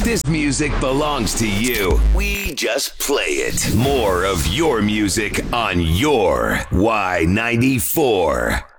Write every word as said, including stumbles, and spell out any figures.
This music belongs to you. We just play it. More of your music on your Y ninety-four.